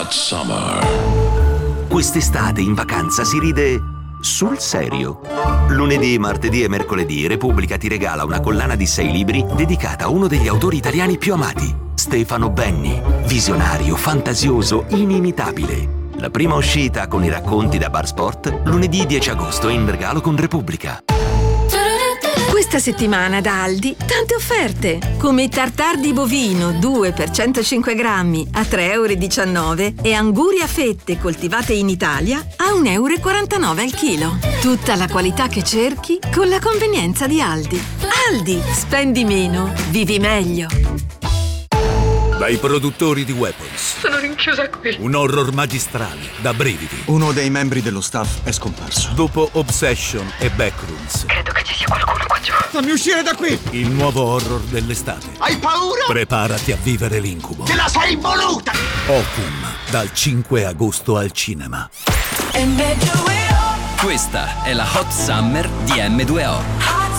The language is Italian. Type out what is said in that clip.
hot summer. Quest'estate in vacanza si ride sul serio. Lunedì, martedì e mercoledì Repubblica ti regala una collana di 6 libri dedicata a uno degli autori italiani più amati, Stefano Benni. Visionario, fantasioso, inimitabile. La prima uscita con i racconti da Bar Sport, lunedì 10 agosto in regalo con Repubblica. Questa settimana da Aldi tante offerte, come i tartar di bovino 2 per 105 grammi a 3,19 € e angurie a fette coltivate in Italia a 1,49 € al chilo. Tutta la qualità che cerchi con la convenienza di Aldi. Aldi, spendi meno, vivi meglio. Dai produttori di Weapons. Sono rinchiusa qui. Un horror magistrale, da brividi. Uno dei membri dello staff è scomparso. Dopo Obsession e Backrooms. Credo che ci sia qualcuno qua giù. Fammi uscire da qui! Il nuovo horror dell'estate. Hai paura? Preparati a vivere l'incubo. Te la sei voluta! Ocum, dal 5 agosto al cinema. Questa è la Hot Summer di M2O.